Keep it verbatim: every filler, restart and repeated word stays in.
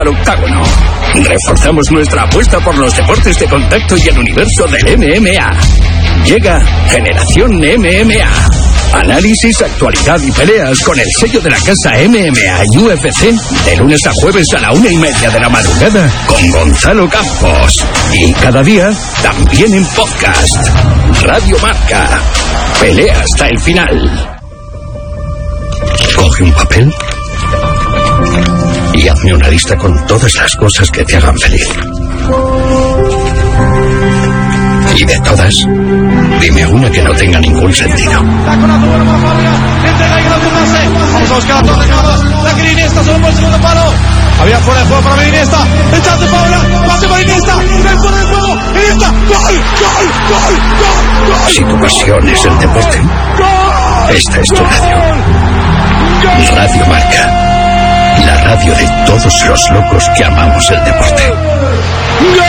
al octágono. Reforzamos nuestra apuesta por los deportes de contacto y el universo del M M A. Llega Generación M M A. Análisis, actualidad y peleas con el sello de la casa M M A y U F C de lunes a jueves a la una y media de la madrugada con Gonzalo Campos. Y cada día también en podcast. Radio Marca. Pelea hasta el final. Coge un papel y hazme una lista con todas las cosas que te hagan feliz. Y de todas, dime una que no tenga ningún sentido. Vamos a buscar a Torres, Carlos. La que Iniesta, solo por el segundo palo. Había fuera de juego para Iniesta. El chance Paula. Pase para Iniesta. El fuera de juego. Iniesta. Gol, gol, gol, gol, gol. Si tu pasión es el deporte, esta es tu radio. Radio Marca. La radio de todos los locos que amamos el